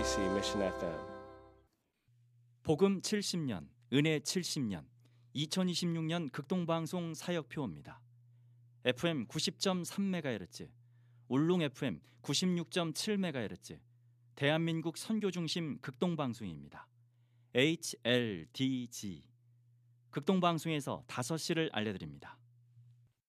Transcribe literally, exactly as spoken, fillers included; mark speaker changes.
Speaker 1: 엠비씨 Mission 에프엠.
Speaker 2: 복음 칠십 년, 은혜 칠십 년, 이천이십육 년 극동방송 사역표입니다. 에프엠 구십 점 삼 메가헤르츠, 울릉 에프엠 구십육 점 칠 메가헤르츠, 대한민국 선교중심 극동방송입니다. 에이치엘디지 극동방송에서 다섯 시를 알려드립니다.